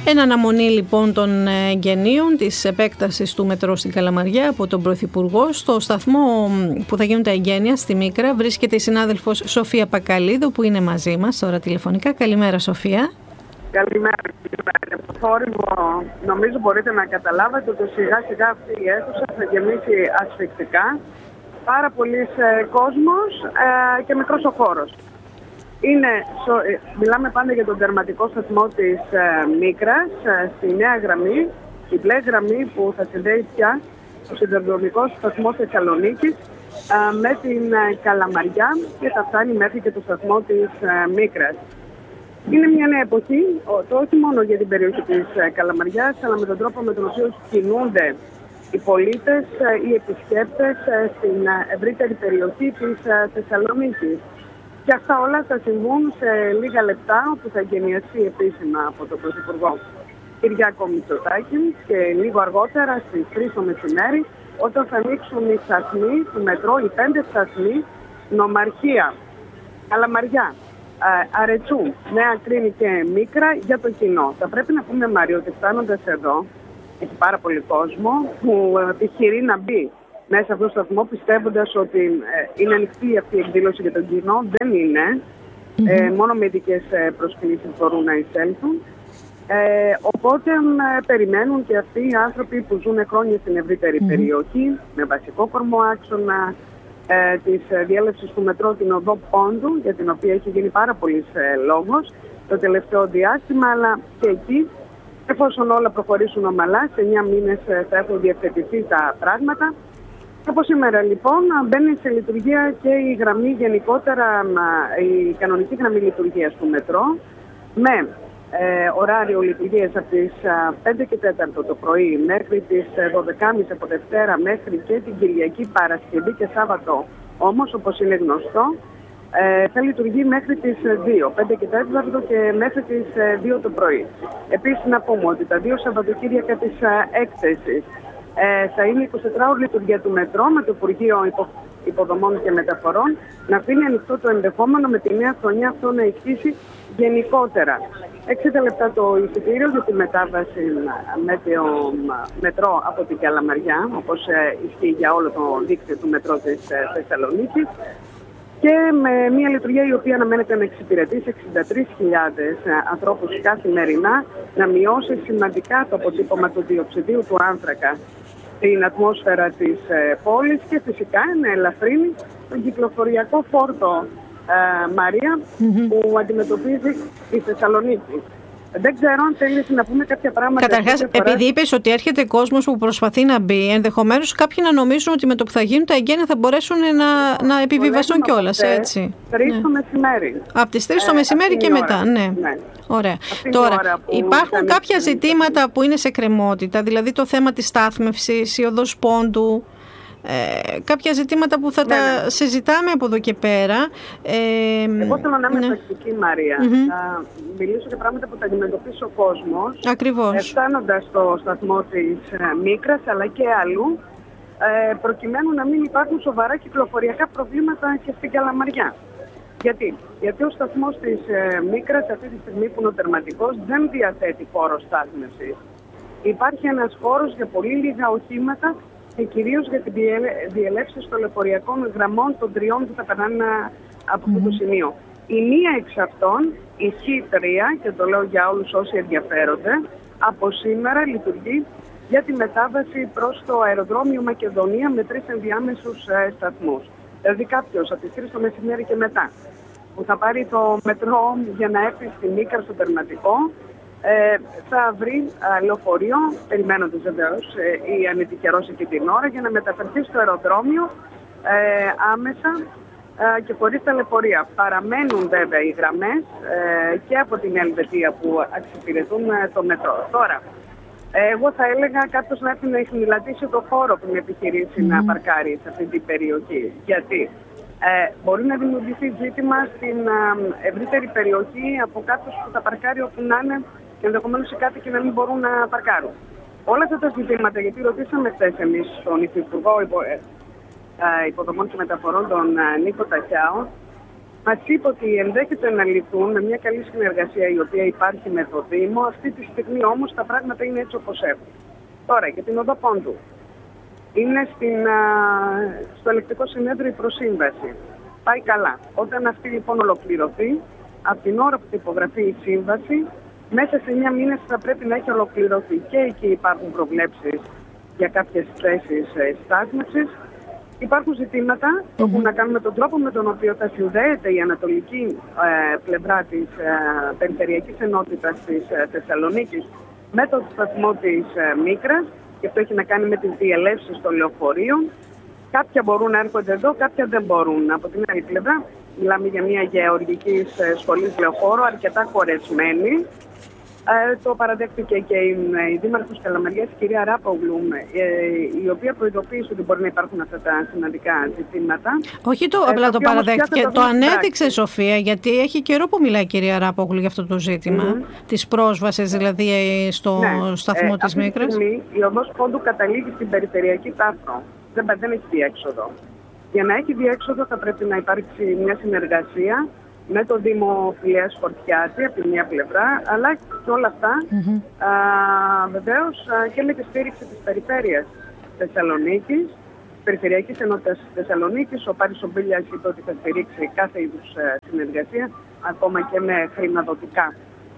Εν αναμονή λοιπόν των εγγενείων της επέκτασης του μετρό στην Καλαμαριά από τον Πρωθυπουργό, στο σταθμό που θα γίνουν τα εγγένεια στη Μίκρα βρίσκεται η συνάδελφος Σοφία Πακαλίδου που είναι μαζί μας τώρα τηλεφωνικά. Καλημέρα Σοφία. Καλημέρα. Το θόρυβο νομίζω μπορείτε να καταλάβετε ότι σιγά σιγά αυτή η αίθουσα θα γεμίσει ασφυκτικά. Πάρα πολλοί κόσμος και μικρός ο χώρος. Μιλάμε πάντα για τον τερματικό σταθμό της Μίκρας, στη νέα γραμμή, η μπλε γραμμή που θα συνδέει πια το σιδηροδρομικό σταθμό Θεσσαλονίκης με την Καλαμαριά και θα φτάνει μέχρι και το σταθμό της Μίκρας. Είναι μια νέα εποχή, όχι μόνο για την περιοχή της Καλαμαριάς, αλλά με τον τρόπο με τον οποίο κινούνται οι πολίτες, οι επισκέπτες στην ευρύτερη περιοχή της Θεσσαλονίκης. Και αυτά όλα θα συμβούν σε λίγα λεπτά, όπου θα εγγενιαστεί επίσημα από τον Πρωθυπουργό Κυριάκο Μητσοτάκη και λίγο αργότερα στις 3 το μεσημέρι, όταν θα ανοίξουν οι σταθμοί του μετρό, οι 5 σταθμοί, Νομαρχία, Καλαμαριά, Αρετσού, Νέα Κρίνη και Μίκρα για το κοινό. Θα πρέπει να πούμε, Μάριο, ότι φτάνοντας εδώ, έχει πάρα πολύ κόσμο που επιχειρεί να μπει μέσα σε αυτό το σταθμό, πιστεύοντας ότι είναι ανοιχτή αυτή η εκδήλωση για τον κοινό. Δεν είναι. Μόνο με ειδικές προσκλήσεις μπορούν να εισέλθουν. Οπότε περιμένουν και αυτοί οι άνθρωποι που ζουν χρόνια στην ευρύτερη περιοχή, με βασικό κορμοάξονα της διέλευσης του μετρό, την οδό Πόντου, για την οποία έχει γίνει πάρα πολύς λόγος το τελευταίο διάστημα, αλλά και εκεί, εφόσον όλα προχωρήσουν ομαλά, σε 9 μήνες θα έχουν διευθετηθεί τα πράγματα. Από σήμερα λοιπόν μπαίνει σε λειτουργία και η γραμμή γενικότερα, η κανονική γραμμή λειτουργίας του μετρό, με ωράριο λειτουργίας από τις 5 και 4 το πρωί μέχρι τις 12.30 από Δευτέρα μέχρι και την Κυριακή, Παρασκευή και Σάββατο όμως, όπως είναι γνωστό, θα λειτουργεί μέχρι τις 2, 5 και 4 και μέχρι τις 2 το πρωί. Επίσης να πούμε ότι τα 2 Σαββατοκύριακα της έκθεσης θα είναι 24 ώρη λειτουργία του μετρό, με το Υπουργείο Υποδομών και Μεταφορών να αφήνει ανοιχτό το ενδεχόμενο με τη νέα χρονιά αυτό να ισχύσει γενικότερα. 60 λεπτά το εισιτήριο για τη μετάβαση με το μετρό από την Καλαμαριά, όπως ισχύει για όλο το δίκτυο του μετρό της Θεσσαλονίκης, και με μια λειτουργία η οποία αναμένεται να εξυπηρετήσει 63.000 ανθρώπους καθημερινά, να μειώσει σημαντικά το αποτύπωμα του διοξιδίου του άνθρακα στην ατμόσφαιρα της πόλης και φυσικά να ελαφρύνει τον κυκλοφοριακό φόρτο, Μαρία, που αντιμετωπίζει η Θεσσαλονίκη. Δεν ξέρω αν θέλεις να πούμε κάποια πράγματα. Καταρχάς, επειδή είπες ότι έρχεται κόσμος που προσπαθεί να μπει, ενδεχομένως κάποιοι να νομίζουν ότι με το που θα γίνουν τα εγγένεια θα μπορέσουν να επιβιβαστούν κιόλας, έτσι. 3 το μεσημέρι. Από τις 3 το μεσημέρι και μετά, ναι. Ωραία. Τώρα, υπάρχουν κάποια ζητήματα που είναι σε κρεμότητα, δηλαδή το θέμα της στάθμευσης, η οδός Πόντου, κάποια ζητήματα που θα τα συζητάμε από εδώ και πέρα. Εγώ θέλω να είμαι πρακτική, Μαρία. Θα μιλήσω για πράγματα που θα αντιμετωπίσει ο κόσμος. Ακριβώς. Φτάνοντας στο σταθμό της Μίκρας αλλά και αλλού, προκειμένου να μην υπάρχουν σοβαρά κυκλοφοριακά προβλήματα και στην Καλαμαριά. Γιατί ο σταθμός της Μίκρας αυτή τη στιγμή που είναι ο τερματικός δεν διαθέτει χώρο στάθμευσης. Υπάρχει ένας χώρος για πολύ λίγα οχήματα και κυρίως για την διελεύση των λεωφορειακών γραμμών των 3 που θα περνάνε από αυτό το σημείο. Η μία εξ αυτών, η Χ3, και το λέω για όλους όσοι ενδιαφέρονται, από σήμερα λειτουργεί για τη μετάβαση προς το αεροδρόμιο Μακεδονία με 3 ενδιάμεσους σταθμούς. Δηλαδή κάποιος από τις 3 το μεσημέρι και μετά που θα πάρει το μετρό για να έρθει στη Μίκρα στο τερματικό, θα βρει λεωφορείο, περιμένοντας βεβαίως ή αν ετυχερώσει και την ώρα, για να μεταφερθεί στο αεροδρόμιο άμεσα και χωρίς ταλαιπωρία. Παραμένουν βέβαια οι γραμμές και από την Ελβετία που εξυπηρετούν το μετρό. Τώρα, εγώ θα έλεγα κάποιος να έρθει να εχνηλατήσει το χώρο που επιχειρήσει να παρκάρει σε αυτή την περιοχή. Γιατί μπορεί να δημιουργηθεί ζήτημα στην ευρύτερη περιοχή από κάποιους που θα παρκάρει όπου να είναι και ενδεχομένως οι κάτοικοι να μην μπορούν να παρκάρουν. Όλα αυτά τα ζητήματα, γιατί ρωτήσαμε χθες εμείς τον Υφυπουργό Υποδομών και Μεταφορών, τον Νίκο Ταχιάο, Μας είπε ότι ενδέχεται να λυθούν με μια καλή συνεργασία η οποία υπάρχει με το Δήμο. Αυτή τη στιγμή όμως τα πράγματα είναι έτσι όπως έχουν. Τώρα, για την οδό Πόντου. Είναι στο ελεκτικό συνέδριο η προσύμβαση. Πάει καλά. Όταν αυτή λοιπόν ολοκληρωθεί, από την ώρα που θα υπογραφεί η σύμβαση, μέσα σε 9 μήνες θα πρέπει να έχει ολοκληρωθεί. Και εκεί υπάρχουν προβλέψεις για κάποιες θέσεις στάθμευσης. Υπάρχουν ζητήματα που έχουν να κάνουν με τον τρόπο με τον οποίο θα συνδέεται η ανατολική πλευρά της Περιφερειακής Ενότητας της Θεσσαλονίκης με το σταθμό της Μίκρας, και αυτό έχει να κάνει με τις διελεύσεις των λεωφορείων. Κάποια μπορούν να έρχονται εδώ, κάποια δεν μπορούν. Από την άλλη πλευρά, μιλάμε για μια γεωργική σχολή λεωφόρο αρκετά κορεσμένη. Το παραδέχτηκε και η Δήμαρχος Καλαμαριάς, η κυρία Ράπογλου, η οποία προειδοποίησε ότι μπορεί να υπάρχουν αυτά τα σημαντικά ζητήματα. Όχι απλά το παραδέχτηκε, το ανέδειξε, Σοφία, γιατί έχει καιρό που μιλάει η κυρία Ράπογλου για αυτό το ζήτημα, της πρόσβασης δηλαδή στο σταθμό της Μίκρας. Αυτή τη στιγμή η οδός Πόντου καταλήγει στην περιφερειακή τάφρο. Δεν έχει διέξοδο. Για να έχει διέξοδο θα πρέπει να υπάρξει μια συνεργασία με το Δήμο Φιλέας Χορτιάτη από τη μία πλευρά, αλλά και όλα αυτά βεβαίως και με τη στήριξη της Περιφέρειας Θεσσαλονίκης, της Περιφερειακής Ενότητας Θεσσαλονίκης. Ο Πάρης Ομπίλιας είπε ότι θα στηρίξει κάθε είδους συνεργασία, ακόμα και με χρηματοδοτικά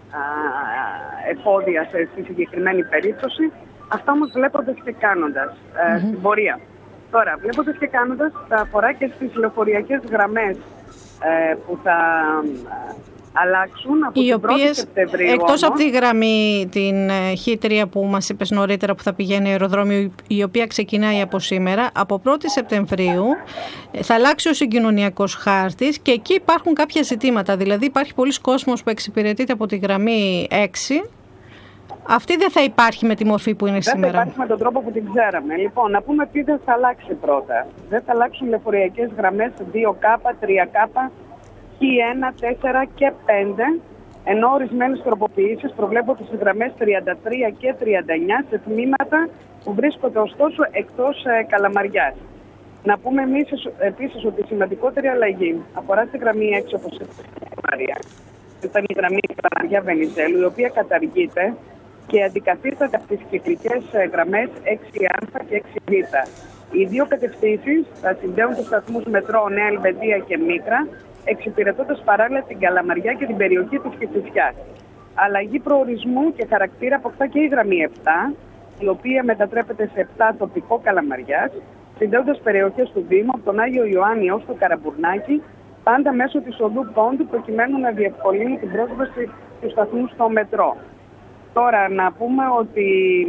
εφόδια στη συγκεκριμένη περίπτωση. Αυτά όμως βλέποντας και κάνοντας στην πορεία. Τώρα, βλέποντας και κάνοντας, θα αφορά και στις λεωφορειακές γραμμές που θα αλλάξουν από την 1η Σεπτεμβρίου. Εκτός από τη γραμμή την Χ3 που μας είπες νωρίτερα που θα πηγαίνει αεροδρόμιο, η οποία ξεκινάει από σήμερα, από 1η Σεπτεμβρίου θα αλλάξει ο συγκοινωνιακός χάρτης και εκεί υπάρχουν κάποια ζητήματα. Δηλαδή υπάρχει πολλοί κόσμος που εξυπηρετείται από τη γραμμή 6. Αυτή δεν θα υπάρχει με τη μορφή που είναι σήμερα. Δεν θα υπάρχει με τον τρόπο που την ξέραμε. Λοιπόν, να πούμε τι δεν θα αλλάξει πρώτα. Δεν θα αλλάξουν λεωφορειακές γραμμές 2K, 3K, Χ1, 4 και 5, ενώ ορισμένες τροποποιήσεις προβλέπονται στις γραμμές 33 και 39 σε τμήματα που βρίσκονται ωστόσο εκτός Καλαμαριάς. Να πούμε επίσης ότι η σημαντικότερη αλλαγή αφορά στη γραμμή 6, όπως είπε η Μαρία. Ήταν η γραμμή Καλαμαριά-Βενιζέλου, η οποία καταργείται και αντικαθίσταται από τις κυκλικές γραμμές 6α και 6β. Οι δύο κατευθύνσεις θα συνδέουν τους σταθμούς μετρό Νέα Ελβετία και Μίκρα, εξυπηρετώντας παράλληλα την Καλαμαριά και την περιοχή της Κηφισιάς. Αλλαγή προορισμού και χαρακτήρα αποκτά και η γραμμή 7, η οποία μετατρέπεται σε 7 τοπικό Καλαμαριάς, συνδέοντας περιοχές του Δήμου από τον Άγιο Ιωάννη ως το Καραμπουρνάκι, πάντα μέσω της οδού Πόντου, προκειμένου να διευκολύνει την πρόσβαση του σταθμού στο μετρό. Τώρα να πούμε ότι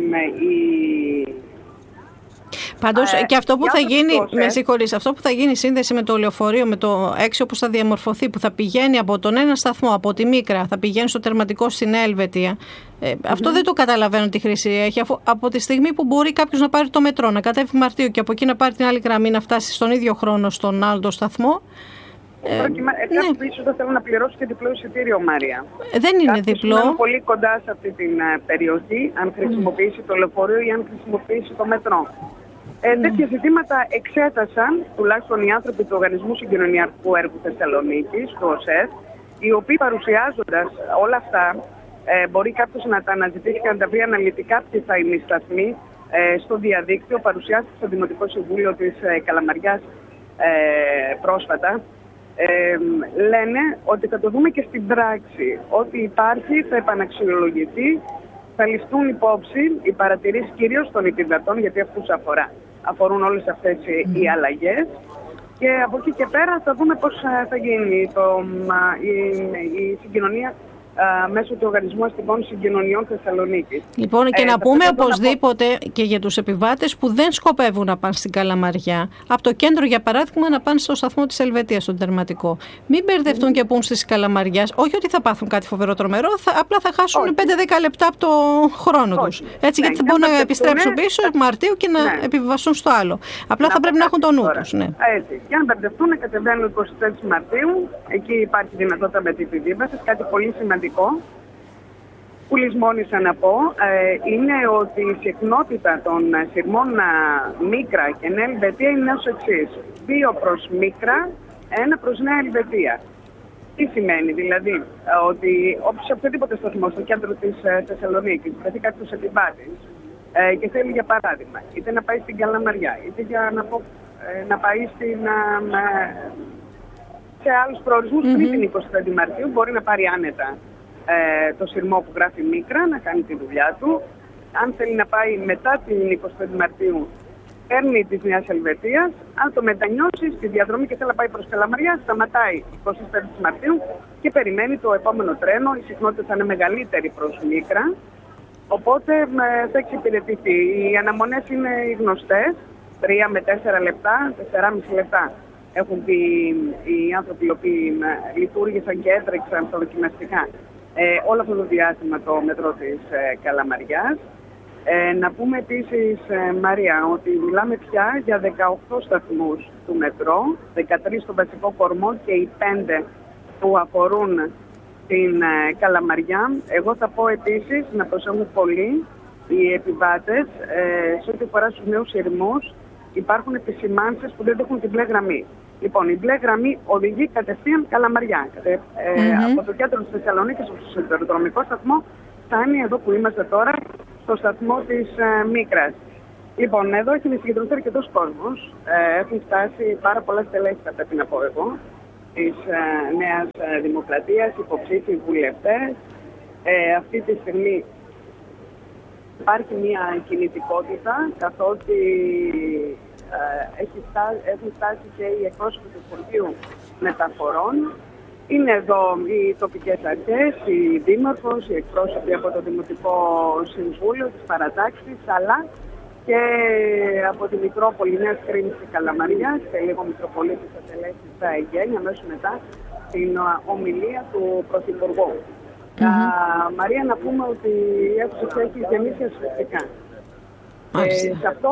Πάντως και αυτό που θα γίνει, με συγχωρείς, αυτό που θα γίνει σύνδεση με το λεωφορείο, με το 6 όπως θα διαμορφωθεί, που θα πηγαίνει από τον ένα σταθμό, από τη Μίκρα, θα πηγαίνει στο τερματικό στην Νέα Ελβετία. Αυτό δεν το καταλαβαίνω τι χρήση έχει, αφού από τη στιγμή που μπορεί κάποιος να πάρει το μετρό, να κατέβει Μαρτίου και από εκεί να πάρει την άλλη γραμμή, να φτάσει στον ίδιο χρόνο στον άλλο σταθμό. Κάποιοι ίσως δεν θέλουν να πληρώσουν και διπλό εισιτήριο, Μάρια. Δεν είναι διπλό. Είναι πολύ κοντά σε αυτή την περιοχή, αν χρησιμοποιήσει το λεωφορείο ή αν χρησιμοποιήσει το μετρό. Τέτοια ζητήματα εξέτασαν τουλάχιστον οι άνθρωποι του Οργανισμού Συγκοινωνιακού Έργου Θεσσαλονίκης, του ΟΣΕΘ, οι οποίοι παρουσιάζοντας όλα αυτά, μπορεί κάποιος να τα αναζητήσει και να τα βρει αναλυτικά ποιοι θα είναι οι σταθμοί στο διαδίκτυο. Παρουσιάστηκε στο Δημοτικό Συμβούλιο της Καλαμαριάς πρόσφατα. Λένε ότι θα το δούμε και στην πράξη. Ό,τι υπάρχει θα επαναξιολογηθεί, θα ληφθούν υπόψη οι παρατηρήσεις κυρίως των επιβατών, γιατί αυτούς αφορούν όλες αυτές οι αλλαγές. Και από εκεί και πέρα θα δούμε πώς θα γίνει η συγκοινωνία μέσω του Οργανισμού Αστικών Συγκοινωνιών Θεσσαλονίκης. Λοιπόν, και να πούμε οπωσδήποτε και για τους επιβάτες που δεν σκοπεύουν να πάνε στην Καλαμαριά, από το κέντρο για παράδειγμα να πάνε στο σταθμό της Ελβετίας, στον τερματικό. Μην μπερδευτούν και πούν στις Καλαμαριάς, όχι ότι θα πάθουν κάτι φοβερό τρομερό, απλά θα χάσουν 5-10 λεπτά από το χρόνο τους. Έτσι, γιατί θα μπορούν να επιστρέψουν πίσω Μαρτίου και να επιβιβαστούν στο άλλο. Απλά θα πρέπει να έχουν το νου τους. Έτσι. Για να μπερδευτούν, κατεβαίνουν 24 Μαρτίου, εκεί υπάρχει δυνατότητα με την επιβίβαση, κάτι πολύ σημαντικό. Που λησμόνησα να πω είναι ότι η συχνότητα των σειρμών Μίκρα και Νέα Ελβετία είναι ως εξής: 2 προς Μίκρα, 1 προς Νέα Ελβετία. Τι σημαίνει, δηλαδή, ότι σε οποιοδήποτε σταθμό στο κέντρο της Θεσσαλονίκης βρεθεί κάποιος επιβάτης και θέλει, για παράδειγμα, είτε να πάει στην Καλαμαριά, είτε να πάει σε άλλους προορισμούς πριν την 25η Μαρτίου, μπορεί να πάρει άνετα το σειρμό που γράφει Μίκρα, να κάνει τη δουλειά του. Αν θέλει να πάει μετά την 25η Μαρτίου, παίρνει της Νέας Ελβετίας. Αν το μετανιώσει στη διαδρομή και θέλει να πάει προς Καλαμαριά, σταματάει 25η Μαρτίου και περιμένει το επόμενο τρένο. Η συχνότητα θα είναι μεγαλύτερη προς Μίκρα, οπότε θα εξυπηρετηθεί. Οι αναμονές είναι οι γνωστές, 3 με 4 λεπτά, 4,5 λεπτά. Έχουν πει οι άνθρωποι οι οποίοι λειτουργήσαν και έτρεξαν στα δοκιμαστικά όλο αυτό το διάστημα το μετρό της Καλαμαριάς. Να πούμε επίσης, Μαρία, ότι μιλάμε πια για 18 σταθμούς του μετρό, 13 στον βασικό κορμό και οι 5 που αφορούν την Καλαμαριά. Εγώ θα πω επίσης να προσέχουν πολύ οι επιβάτες σε ό,τι αφορά στους νέους σειρμούς. Υπάρχουν επισημάνσεις που δεν έχουν την μπλε γραμμή. Λοιπόν, η μπλε γραμμή οδηγεί κατευθείαν Καλαμαριά. Από το κέντρο της Θεσσαλονίκης στο σιδηροδρομικό σταθμό φτάνει εδώ που είμαστε τώρα, στο σταθμό της Μίκρας. Λοιπόν, εδώ έχει συγκεντρωθεί αρκετός κόσμος. Έχουν φτάσει πάρα πολλά στελέχη, θα πρέπει να πω εγώ, της Νέας Δημοκρατίας, υποψήφιοι βουλευτές. Αυτή τη στιγμή υπάρχει μια κινητικότητα, καθότι έχουν φτάσει και οι εκπρόσωποι του Υπουργείου Μεταφορών. Είναι εδώ οι τοπικές αρχές, η Δήμαρχος, οι εκπρόσωποι από το Δημοτικό Συμβούλιο, της παρατάξης, αλλά και από τη Μητρόπολη Νέας Κρίνης και Καλαμαριάς, και λίγο Μητροπολίτης θα τελέσει στα Εγγένεια, αμέσως μετά την ομιλία του Πρωθυπουργού. Μαρία, να πούμε ότι η αίθουσα έχει γεμίσει ασφαλιστικά. Σε αυτό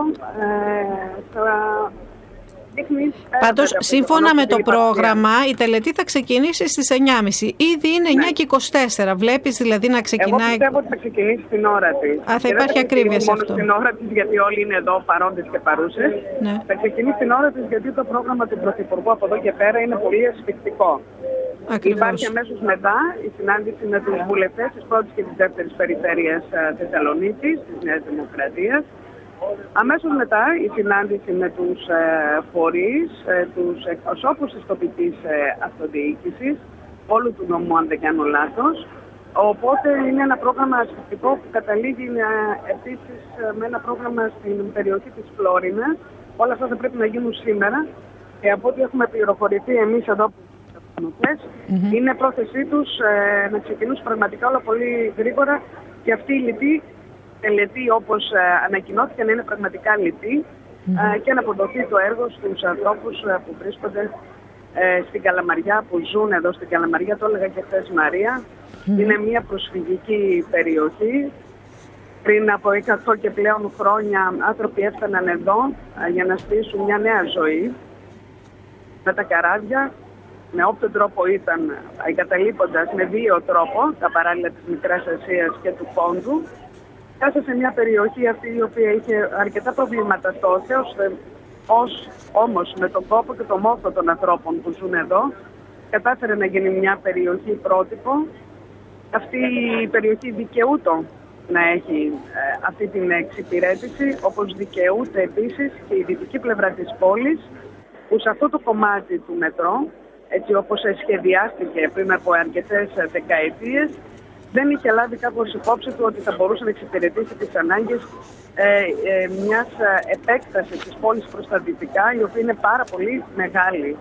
πάντως, σύμφωνα με το πρόγραμμα, η τελετή θα ξεκινήσει στις 9.30. Ήδη είναι 9:24. Βλέπεις δηλαδή να ξεκινάει. Εγώ πιστεύω ότι θα ξεκινήσει την ώρα της. Θα υπάρχει ακρίβεια σε αυτό. Μόνο την ώρα της, γιατί όλοι είναι εδώ παρόντες και παρούσες. Ναι. Θα ξεκινήσει την ώρα της, γιατί το πρόγραμμα του Πρωθυπουργού από εδώ και πέρα είναι πολύ ασφυκτικό. Ακριβώς. Υπάρχει αμέσως μετά η συνάντηση με τους βουλευτές της πρώτης και της δεύτερης περιφέρειας Θεσσαλονίκης, της Νέας Δημοκρατίας. Αμέσως μετά η συνάντηση με τους φορείς, τους εκπροσώπους της τοπικής αυτοδιοίκησης, όλου του νομού, αν δεν κάνω λάθος. Οπότε είναι ένα πρόγραμμα ασφυκτικό που καταλήγει επίσης με ένα πρόγραμμα στην περιοχή της Φλόρινας. Όλα αυτά θα πρέπει να γίνουν σήμερα. Και από ό,τι έχουμε πληροφορηθεί εμείς εδώ είναι πρόθεσή τους να ξεκινήσουν πραγματικά όλα πολύ γρήγορα και αυτή η λιτή τελετή, όπως ανακοινώθηκε, να είναι πραγματικά λιτή και να αποδοθεί το έργο στους ανθρώπους που βρίσκονται στην Καλαμαριά, που ζουν εδώ στην Καλαμαριά. Το έλεγα και χθες, Μαρία. Είναι μια προσφυγική περιοχή. Πριν από 100 και πλέον χρόνια άνθρωποι έφταναν εδώ για να στήσουν μια νέα ζωή με τα καράβια. Με όποιον τρόπο ήταν, εγκαταλείποντας με δύο τρόπο τα παράλια της Μικράς Ασίας και του Πόντου. Κάσα σε μια περιοχή αυτή η οποία είχε αρκετά προβλήματα τότε, όμως με τον κόπο και το μόθο των ανθρώπων που ζουν εδώ, κατάφερε να γίνει μια περιοχή πρότυπο. Αυτή η περιοχή δικαιούται να έχει αυτή την εξυπηρέτηση, όπως δικαιούται επίσης και η δυτική πλευρά της πόλης, που σε αυτό το κομμάτι του μετρό, έτσι όπως σχεδιάστηκε πριν από αρκετές δεκαετίες, δεν είχε λάβει κάπως υπόψη του ότι θα μπορούσε να εξυπηρετήσει τις ανάγκες μιας επέκτασης της πόλης προς τα δυτικά, η οποία είναι πάρα πολύ μεγάλη.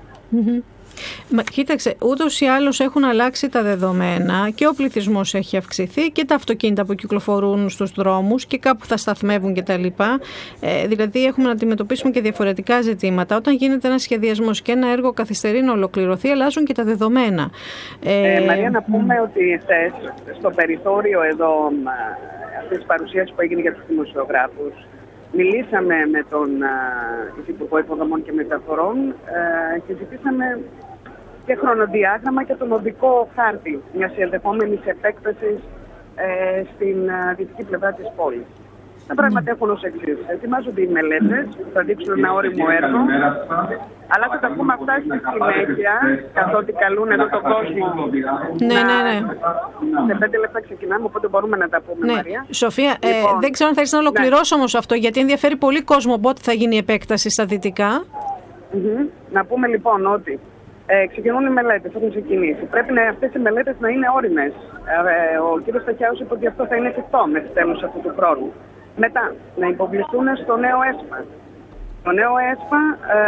Κοίταξε, ούτως ή άλλως έχουν αλλάξει τα δεδομένα και ο πληθυσμός έχει αυξηθεί και τα αυτοκίνητα που κυκλοφορούν στους δρόμους και κάπου θα σταθμεύουν κτλ. Δηλαδή έχουμε να αντιμετωπίσουμε και διαφορετικά ζητήματα. Όταν γίνεται ένας σχεδιασμός και ένα έργο καθυστερεί να ολοκληρωθεί, αλλάζουν και τα δεδομένα. Μαρία, να πούμε ότι χθες στο περιθώριο εδώ αυτής της παρουσίασης που έγινε για τους δημοσιογράφους, μιλήσαμε με τον Υφυπουργό Υποδομών και Μεταφορών και ζητήσαμε και χρονοδιάγραμμα και τον οδικό χάρτη μιας ενδεχόμενης επέκτασης στην δυτική πλευρά της πόλης. Τα πράγματα έχουν ως εξής. Ετοιμάζονται οι μελέτες, θα δείξουν ένα όριμο έργο, αλλά θα τα πούμε αυτά στη συνέχεια, καθότι καλούν εδώ τον κόσμο. Ναι. Σε 5 λεπτά ξεκινάμε, οπότε μπορούμε να τα πούμε, Μαρία. Σοφία, δεν ξέρω αν θέλεις να ολοκληρώσω όμως αυτό, γιατί ενδιαφέρει πολύ κόσμο πότε θα γίνει η επέκταση στα δυτικά. Να πούμε λοιπόν ότι ξεκινούν οι μελέτες, έχουν ξεκινήσει. Πρέπει αυτές οι μελέτες να είναι όριμες. Ο κ. Σταχιάους είπε ότι αυτό θα είναι εφικτό μέχρι τέλος αυτού του χρόνου. Μετά, να υποβληθούν στο νέο ΕΣΠΑ. Το νέο ΕΣΠΑ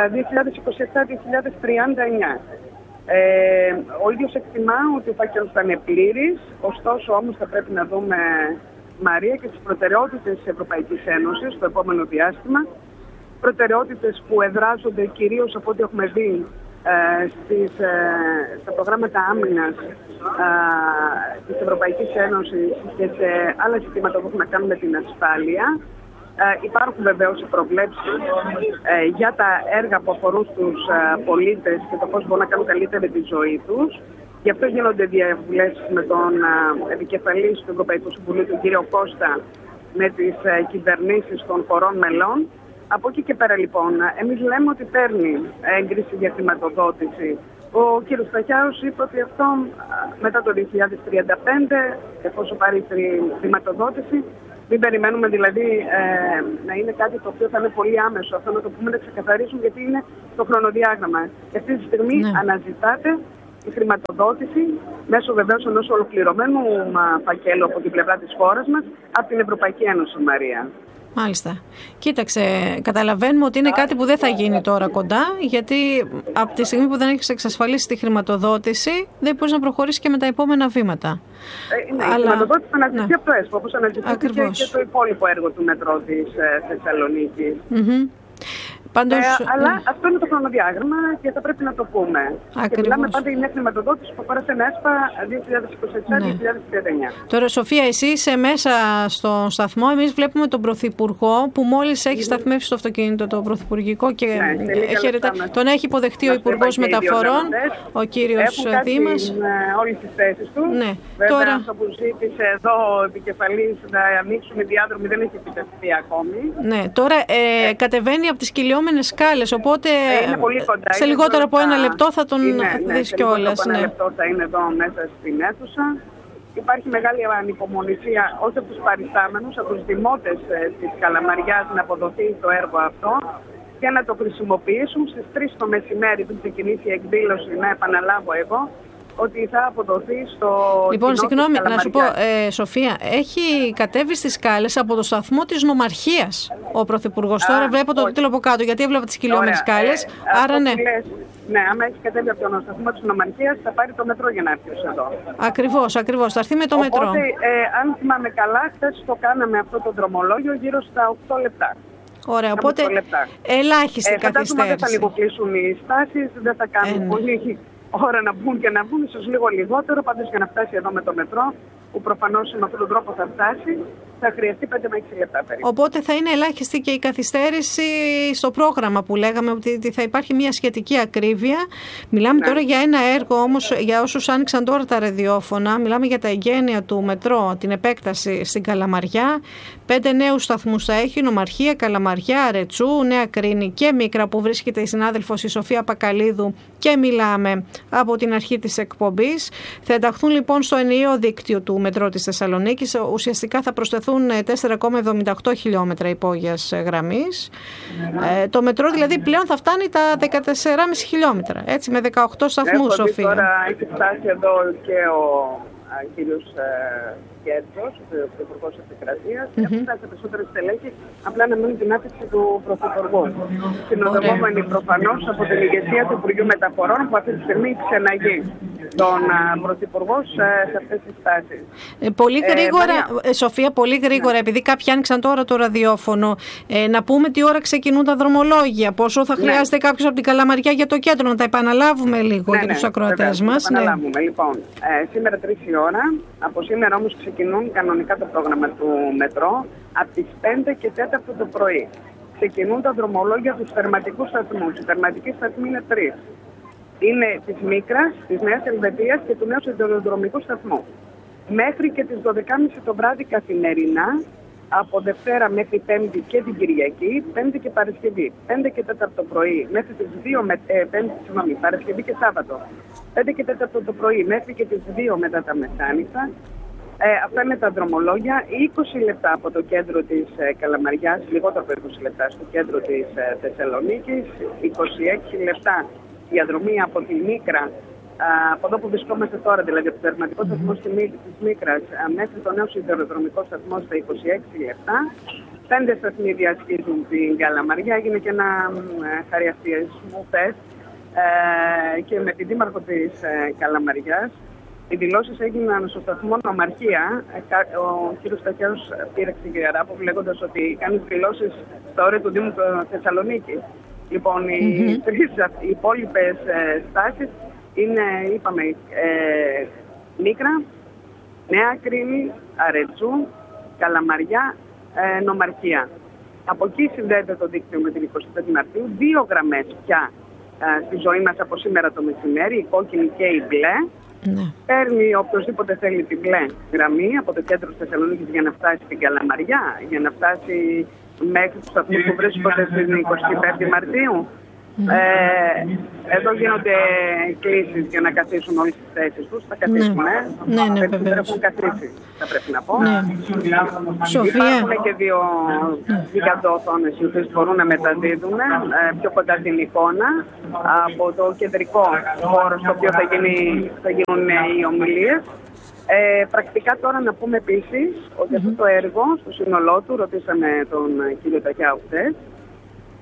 2027-2039. Ο ίδιος εκτιμά ότι ο φάκελος θα είναι πλήρης, ωστόσο όμως θα πρέπει να δούμε, Μαρία, και τις προτεραιότητες της Ευρωπαϊκής Ένωσης στο επόμενο διάστημα. Προτεραιότητες που εδράζονται κυρίως από ό,τι έχουμε δει στα προγράμματα άμυνας της Ευρωπαϊκής Ένωσης και σε άλλα ζητήματα που έχουν να κάνουν με την ασφάλεια. Υπάρχουν βεβαίως προβλέψεις για τα έργα που αφορούν τους πολίτες και το πώς μπορούν να κάνουν καλύτερη τη ζωή τους. Γι' αυτό γίνονται διαβουλεύσεις με τον επικεφαλής του Ευρωπαϊκού Συμβουλίου, τον κύριο Κώστα, με τις κυβερνήσεις των χωρών μελών. Από εκεί και πέρα λοιπόν, εμείς λέμε ότι παίρνει έγκριση για χρηματοδότηση. Ο κ. Σταχιάους είπε ότι αυτό μετά το 2035, εφόσον πάρει χρηματοδότηση, μην περιμένουμε δηλαδή να είναι κάτι το οποίο θα είναι πολύ άμεσο. Αυτό να το πούμε, να ξεκαθαρίσουμε, γιατί είναι το χρονοδιάγραμμα. Και αυτή τη στιγμή αναζητάται η χρηματοδότηση μέσω βεβαίως ενός ολοκληρωμένου φακέλου από την πλευρά της χώρας μας, από την Ευρωπαϊκή Ένωση, Μαρία. Μάλιστα. Κοίταξε, καταλαβαίνουμε ότι είναι κάτι που δεν θα γίνει τώρα κοντά, γιατί από τη στιγμή που δεν έχεις εξασφαλίσει τη χρηματοδότηση, δεν μπορείς να προχωρήσεις και με τα επόμενα βήματα. Η χρηματοδότηση θα αναζητηθεί από το ΕΣΠΟ, όπως αναζητήθηκε και το υπόλοιπο έργο του μετρό της Θεσσαλονίκης. Πάντως, αλλά αυτό είναι το χρονοδιάγραμμα και θα πρέπει να το πούμε. Ακριβώς. Και μιλάμε πάντα για μια χρηματοδότηση που αφορά σε ένα ΕΣΠΑ 2027-2039. Τώρα, Σοφία, εσύ είσαι μέσα στον σταθμό. Εμείς βλέπουμε τον Πρωθυπουργό που μόλις έχει σταθμεύσει στο αυτοκίνητο το Πρωθυπουργικό και τον έχει υποδεχτεί ο Υπουργός Μεταφορών, ο κύριος Δήμας. Όλες τις θέσεις του. Ναι. Βέβαια, τώρα, αυτό που ζήτησε εδώ ο επικεφαλής να ανοίξουν οι διάδρομοι δεν έχει επιτευχθεί ακόμη. Ναι, τώρα κατεβαίνει από τις κυλιόμενες σκάλες, οπότε κοντά, σε λιγότερο από ένα λεπτό θα τον δεις κιόλας. Σε ένα λεπτό θα είναι εδώ μέσα στην αίθουσα. Υπάρχει μεγάλη ανυπομονησία όχι από τους παριστάμενους, από τους δημότες της Καλαμαριάς να αποδοθεί το έργο αυτό και να το χρησιμοποιήσουν στις 3 το μεσημέρι πριν ξεκινήσει η εκδήλωση. Να επαναλάβω εγώ ότι θα αποδοθεί στο. Λοιπόν, συγγνώμη, να σου πω, Σοφία, έχει κατέβει στις σκάλες από το σταθμό της Νομαρχίας ο Πρωθυπουργός. Τώρα βλέπω το τίτλο από κάτω, γιατί έβλεπα τις κυλιόμενες σκάλες. Άρα ναι. Ναι, άμα έχει κατέβει από τον σταθμό της Νομαρχίας, θα πάρει το μετρό για να έρθει ως εδώ. Ακριβώς, θα έρθει με το μετρό. Οπότε, αν θυμάμαι καλά, χθες το κάναμε αυτό το δρομολόγιο γύρω στα 8 λεπτά. Ωραία, οπότε ελάχιστη καθυστέρηση. Φαντάζομαι δεν θα λιγοκλείσουν οι στάσεις, δεν θα κάνουν πολύ ώρα να μπουν και να βγουν, ίσως λίγο λιγότερο, πάντως για να φτάσει εδώ με το μετρό, που προφανώς με αυτόν τον τρόπο θα φτάσει, θα χρειαστεί 5 με 6 λεπτά περίπου. Οπότε θα είναι ελάχιστη και η καθυστέρηση στο πρόγραμμα που λέγαμε ότι θα υπάρχει μια σχετική ακρίβεια. Μιλάμε τώρα για ένα έργο όμως, για όσους άνοιξαν τώρα τα ραδιόφωνα, μιλάμε για τα εγγένεια του μετρό, την επέκταση στην Καλαμαριά. 5 νέους σταθμούς θα έχει, Νομαρχία, Καλαμαριά, Ρετσού, Νέα Κρίνη και Μίκρα, που βρίσκεται η συνάδελφος η Σοφία Πακαλίδου και μιλάμε από την αρχή της εκπομπής. Θα ενταχθούν λοιπόν στο ενιαίο δίκτυο του μετρό της Θεσσαλονίκης. Ουσιαστικά θα προσθεθούν 4,78 χιλιόμετρα υπόγειας γραμμής. Το μετρό δηλαδή πλέον θα φτάνει τα 14,5 χιλιόμετρα, έτσι, με 18 σταθμούς, Σοφία. Τώρα έχει φτάσει εδώ και ο κύριος Κέρτος, ο Υπουργός Επικρατείας, και έχουν φτάσει περισσότερες στελέχη, απλά να μείνει την άφηξη του Πρωθυπουργού. Συνοδευόμενοι προφανώς από την ηγεσία του Υπουργείου Μεταφορών, που αυτή τη στιγμή ξεναγεί τον Πρωθυπουργό σε αυτές τις στάσεις. Πολύ γρήγορα, Σοφία, πολύ γρήγορα, επειδή κάποιοι άνοιξαν τώρα το ραδιόφωνο, να πούμε τι ώρα ξεκινούν τα δρομολόγια, πόσο θα χρειάζεται κάποιος από την Καλαμαριά για το κέντρο, να τα επαναλάβουμε λίγο για τους ακροατές μας. Να επαναλάβουμε. Λοιπόν, σήμερα 3 η ώρα, από σήμερα όμως ξεκινούν κανονικά το πρόγραμμα του μετρό, από τις 5 και 4 το πρωί. Ξεκινούν τα δρομολόγια του θερματικού σταθμού. Οι θερματικοί σταθμοί είναι 3. Είναι της Μίκρας, της Νέας Ελβετίας και του νέου σιδηροδρομικού σταθμού. Μέχρι και τις 12.30 το βράδυ καθημερινά από Δευτέρα μέχρι Πέμπτη και την Κυριακή, Πέμπτη και Παρασκευή, 5 και 4 το πρωί μέχρι τις 2, Παρασκευή και Σάββατο, 5 και 4 το πρωί μέχρι και τις 2 μετά τα μεσάνυχτα. Αυτά είναι τα δρομολόγια. 20 λεπτά από το κέντρο της Καλαμαριάς, λιγότερο από 20 λεπτά στο κέντρο της Θεσσαλονίκης, 26 λεπτά διαδρομή από τη Μίκρα, από εδώ που βρισκόμαστε τώρα, δηλαδή από το τερματικό σταθμό της Μίκρας μέχρι το νέο σιδηροδρομικό σταθμό στα 26 λεπτά. 5 σταθμοί διασχίζουν την Καλαμαριά. Έγινε και ένα χαριαστιασμό χθες και με την δήμαρχο της Καλαμαριάς. Οι δηλώσεις έγιναν στο σταθμό Νομαρχία. Ο κ. Σταχιάδος πήρε την κυρία Ράποβ λέγοντας ότι κάνει δηλώσεις στα όρια του Δήμου Θεσσαλονίκη. Λοιπόν, οι τρεις υπόλοιπες στάσεις είναι, είπαμε, Μίκρα, Νέα Κρίνη, Αρετζού, Καλαμαριά, Νομαρχία. Από εκεί συνδέεται το δίκτυο με την 25η Μαρτίου. 2 γραμμές πια στη ζωή μας από σήμερα το μεσημέρι, η κόκκινη και η μπλε. Ναι. Παίρνει οποιοδήποτε θέλει την μπλε γραμμή από το κέντρο της Θεσσαλονίκης για να φτάσει στην Καλαμαριά, για να φτάσει μέχρι τους σταθμούς που βρίσκονται στην 25η Μαρτίου. Εδώ γίνονται κλήσεις για να καθίσουν όλες τις θέσεις τους. Θα καθίσουν, δεν έχουν καθίσει, θα πρέπει να πω. Υπάρχουν και 2 γιγαντοοθόνες οι οποίες μπορούν να μεταδίδουν πιο κοντά την εικόνα από το κεντρικό χώρο στο οποίο θα γίνουν οι ομιλίες. Πρακτικά τώρα να πούμε επίσης ότι αυτό το έργο στο σύνολό του, ρωτήσαμε τον κύριο Ταχιάου χθες,